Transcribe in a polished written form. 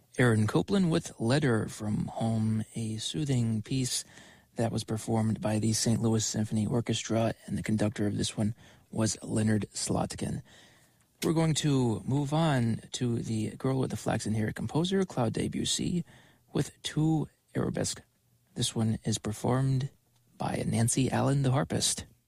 Aaron Copland with Letter from Home, a soothing piece that was performed by the St. Louis Symphony Orchestra, and the conductor of this one was Leonard Slotkin. We're going to move on to the Girl with the Flaxen Hair composer, Claude Debussy, with two arabesques. This one is performed by Nancy Allen, the harpist.